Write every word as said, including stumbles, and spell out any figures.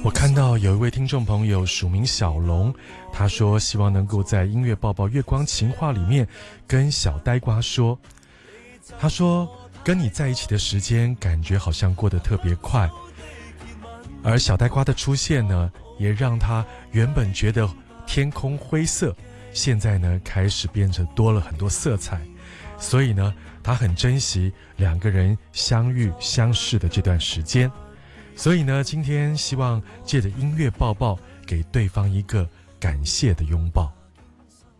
我看到有一位听众朋友署名小龙，他说希望能够在音乐抱抱月光情话里面跟小呆瓜说，他说跟你在一起的时间感觉好像过得特别快，而小呆瓜的出现呢，也让他原本觉得天空灰色，现在呢开始变成多了很多色彩，所以呢他很珍惜两个人相遇相识的这段时间。所以呢，今天希望借着音乐抱抱，给对方一个感谢的拥抱。